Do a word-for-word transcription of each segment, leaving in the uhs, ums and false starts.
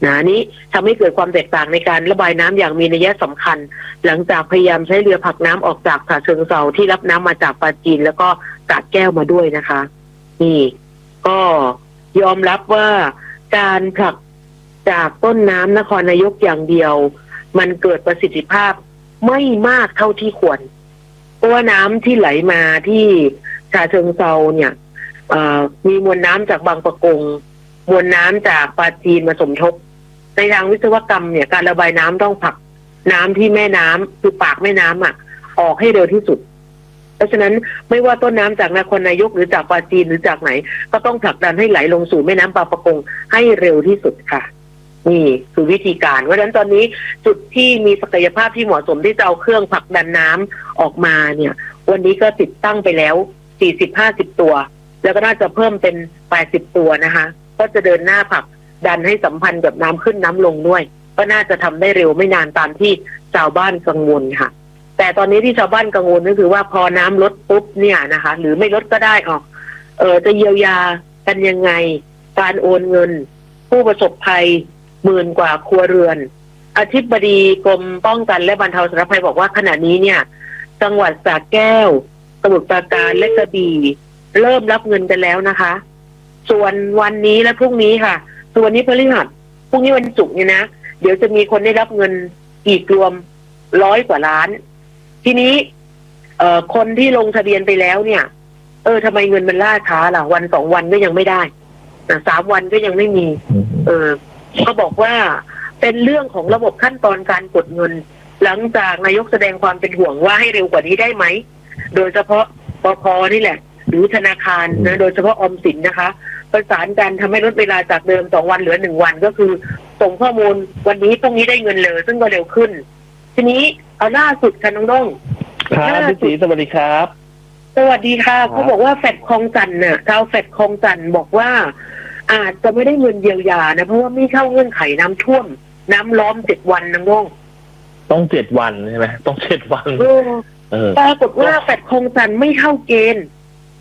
นะนี้ทำให้เกิดความแตกต่างในการระบายน้ำอย่างมีนัยสำคัญหลังจากพยายามใช้เรือผลักน้ำออกจากฉะเชิงเทราที่รับน้ำมาจากปราจีนแล้วก็สระแก้วมาด้วยนะคะนี่ก็ยอมรับว่าการผลักจากต้นน้ำนครนายกอย่างเดียวมันเกิดประสิทธิภาพไม่มากเท่าที่ควรเพราะว่าน้ำที่ไหลมาที่ฉะเชิงเทราเนี่ยมีมวลน้ำจากบางปะกงมวลน้ำจากปราจีนมาสมทบในทางวิศวกรรมเนี่ยการระบายน้ำต้องผลักน้ำที่แม่น้ำคือปากแม่น้ำอ่ะออกให้เร็วที่สุดเพราะฉะนั้นไม่ว่าต้นน้ำจากนครนายกหรือจากปราจีนหรือจากไหนก็ต้องผลักดันให้ไหลลงสู่แม่น้ำบางปะกงให้เร็วที่สุดค่ะนี่คือวิธีการเพราะฉะนั้นตอนนี้จุดที่มีศักยภาพที่เหมาะสมที่จะเอาเครื่องผลักดันน้ำออกมาเนี่ยวันนี้ก็ติดตั้งไปแล้ว สี่สิบ ห้าสิบ ตัวแล้วก็น่าจะเพิ่มเป็นแปดสิบตัวนะคะก็จะเดินหน้าผลักดันให้สัมพันธ์กับน้ำขึ้นน้ำลงด้วยก็น่าจะทำได้เร็วไม่นานตามที่ชาวบ้านกังวลค่ะแต่ตอนนี้ที่ชาวบ้านกังวลก็คือว่าพอน้ำลดปุ๊บเนี่ยนะคะหรือไม่ลดก็ได้ออกเออจะเยียวยากันยังไงการโอนเงินผู้ประสบภัยหมื่นกว่าครัวเรือนอธิบดีกรมป้องกันและบรรเทาสาธารณภัยบอกว่าขณะนี้เนี่ยจังหวัดสระแก้วสมุทรปราการและกระบี่เริ่มรับเงินกันแล้วนะคะส่วนวันนี้และพรุ่งนี้ค่ะส่วนวันนี้พฤหัสพรุ่งนี้วันศุกร์เนี่ยนะเดี๋ยวจะมีคนได้รับเงินอีกรวมร้อยกว่าล้านทีนี้เอ่อคนที่ลงทะเบียนไปแล้วเนี่ยเออทำไมเงินมันล่าช้าล่ะวันสองวันก็ยังไม่ได้สามวันก็ยังไม่มีเออเขาบอกว่าเป็นเรื่องของระบบขั้นตอนการกดเงินหลังจากนายกแสดงความเป็นห่วงว่าให้เร็วกว่านี้ได้ไหมโดยเฉพาะปภ.นี่แหละหรือธนาคารนะโดยเฉพาะออมสินนะคะประสานกันทำให้ลดเวลาจากเดิมสองวันเหลือหนึ่งวันก็คือส่งข้อมูลวันนี้พรุ่งนี้ได้เงินเลยซึ่งก็เร็วขึ้นทีนี้เอาล่าสุดค่ะน้องน้องครับพี่ศรีสวัสดีครับสวัสดีค่ะเขาบอกว่าแฟดคลองจันทร์น่ะชาวแฟดคลองจันทร์บอกว่าอาจจะไม่ได้เงินเยียวยานะเพราะว่าไม่เข้าเงื่อนไขน้ำท่วมน้ำล้อมเจ็ดวันน้องน้องต้องเจ็ดวันใช่ไหมต้องเจ็ดวันปรากฏว่าแฟดคลองจันทร์ไม่เข้าเกณฑ์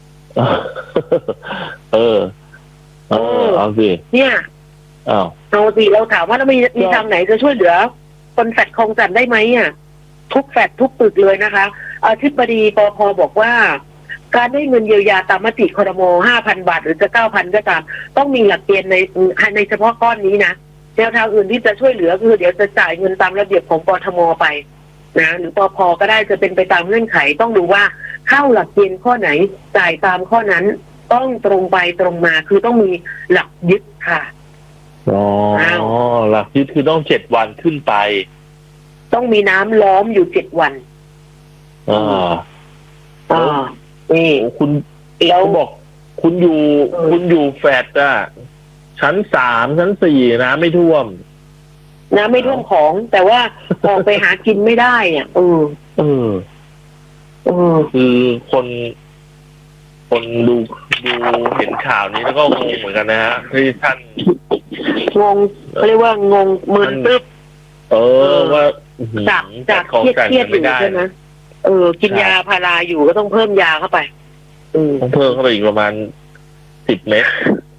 เออเออเอาสิเนี่ยอ้าวเอาสิเราถามว่าเรามีมีทางไหนจะช่วยเหลือคนแฟดคลองจันทร์ได้ไหมอ่ะทุกแฟดทุกตึกเลยนะคะอธิบดีปภ.บอกว่าการได้เงินเยียวยาตามมติครม. ห้าพัน บาทหรือจะ เก้าพัน ก็ตามต้องมีหลักเกณฑ์ในในเฉพาะก้อนนี้นะแนวทางอื่นที่จะช่วยเหลือคือเดี๋ยวจะจ่ายเงินตามระเบียบของปทม.ไปนะหรือปภ.ก็ได้จะเป็นไปตามเงื่อนไขต้องดูว่าเข้าหลักเกณฑ์ข้อไหนจ่ายตามข้อนั้นต้องตรงไปตรงมาคือต้องมีหลักยึดค่ะอ๋อหลักยึดคือต้องเจ็ดวันขึ้นไปต้องมีน้ำล้อมอยู่เจ็ดวันอ่าอ่านี่คุณแล้วบอกคุณอยู่คุณอยู่แฟดอ่ะชั้นสามชั้นสี่น้ำไม่ท่วมน้ำไม่ท่วมของแต่ว่าออกไปหากินไม่ได้เนี่ยเออเออเออคือคนคนดูดูเห็นข่าวนี้แล้วก็งงเหมือนกันนะฮะที่ท่านงงเขาเรียกว่างงมึนตึ๊บเออว่าจากจากเครียดเครียดอยู่ใช่ไหมเออกินยาพาราอยู่ก็ต้องเพิ่มยาเข้าไปต้องเพิ่มเข้าไปอีกประมาณสิบเม็ด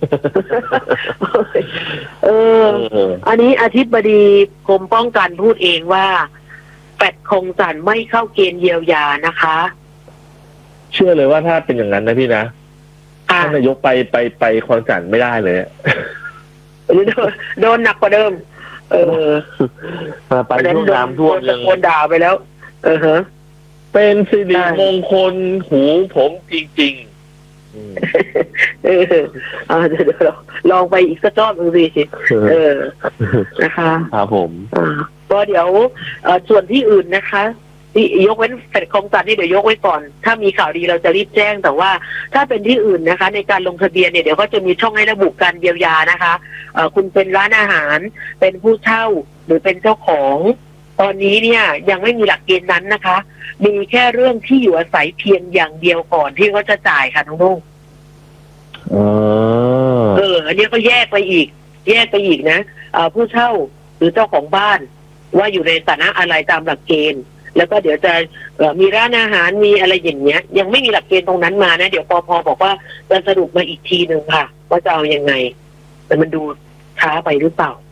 เอออันนี้อธิบดีกรมป้องกันพูดเองว่าแฟดคลองจันทร์ไม่เข้าเกณฑ์เยียวยานะคะเชื่อเลยว่าถ้าเป็นอย่างนั้นนะพี่นะท่านนายกไปไปไปคลองจันทร์ไม่ได้เลยโดนหนักกว่าเดิมเออไปช่วงน้ำท่วมยังโดนด่าไปแล้วเออฮะเป็นสิริมงคลหูผมจริงๆเอออ่าเดี๋ยวเราลองไปอีกสักรอบดูสิเออนะคะครับผมอ่าก็เดี๋ยวส่วนที่อื่นนะคะที่ยกเว้นแฟดคลองจันทร์นี่เดี๋ยวยกไว้ก่อนถ้ามีข่าวดีเราจะรีบแจ้งแต่ว่าถ้าเป็นที่อื่นนะคะในการลงทะเบียนเนี่ยเดี๋ยวก็จะมีช่องให้ระบุการเยียวยานะคะเอ่อคุณเป็นร้านอาหารเป็นผู้เช่าหรือเป็นเจ้าของตอนนี้เนี่ยยังไม่มีหลักเกณฑ์นั้นนะคะมีแค่เรื่องที่อยู่อาศัยเพียงอย่างเดียวก่อนที่เขาจะจ่ายค่ะน้องนุ่งเอออันนี้ก็แยกไปอีกแยกไปอีกนะเอ่อผู้เช่าหรือเจ้าของบ้านว่าอยู่ในฐานะอะไรตามหลักเกณฑ์แล้วก็เดี๋ยวจะมีร้านอาหารมีอะไรอย่างเงี้ยยังไม่มีหลักเกณฑ์ตรงนั้นมานะเดี๋ยวปภ.บอกว่าจะสรุปมาอีกทีหนึ่งค่ะว่าจะเอายังไงแต่มันดูช้าไปหรือเปล่า